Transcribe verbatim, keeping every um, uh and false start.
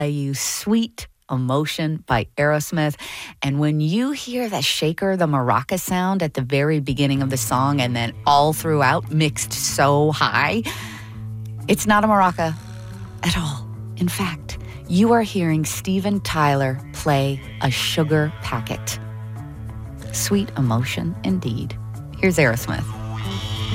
you Sweet Emotion by Aerosmith. And when you hear the shaker, the maraca sound at the very beginning of the song and then all throughout mixed so high, it's not a maraca at all. In fact, you are hearing Steven Tyler play a sugar packet. Sweet emotion indeed. Here's Aerosmith.